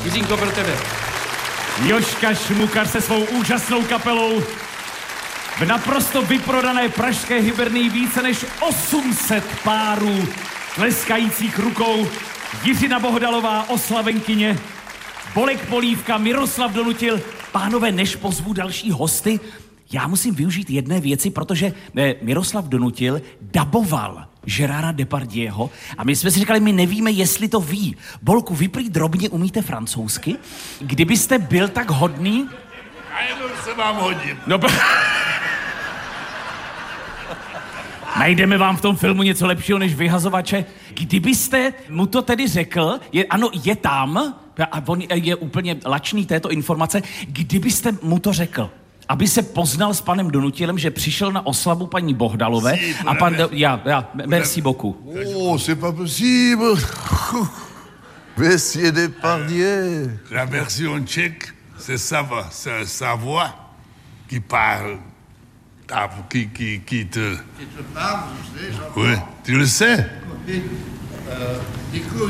Jiřínko, pro tebe. Jožka Šmukar se svou úžasnou kapelou v naprosto vyprodané pražské Hyberní více než 800 párů tleskajících rukou. Jiřina Bohdalová, oslavenkyně, Bolek Polívka, Miroslav Donutil. Pánové, než pozvu další hosty, já musím využít jedné věci, protože Miroslav Donutil daboval Gerarda Depardieuho a my jsme si říkali, my nevíme, jestli to ví. Bolku, vy prý drobně umíte francouzsky? Kdybyste byl tak hodný... A jenom se vám hodím. No, najdeme vám v tom filmu něco lepšího než vyhazovače. Kdybyste mu to tedy řekl, ano, je tam, a on je úplně lačný této informace, kdybyste mu to řekl, aby se poznal s panem Donutilem, že přišel na oslavu paní Bohdalové a pan... merci beaucoup. Oh, c'est pas possible. Monsieur Depardieu. La version tchèque, c'est sa voix qui parle. Qui te parle, je sais, oui, tu le sais. Écoute,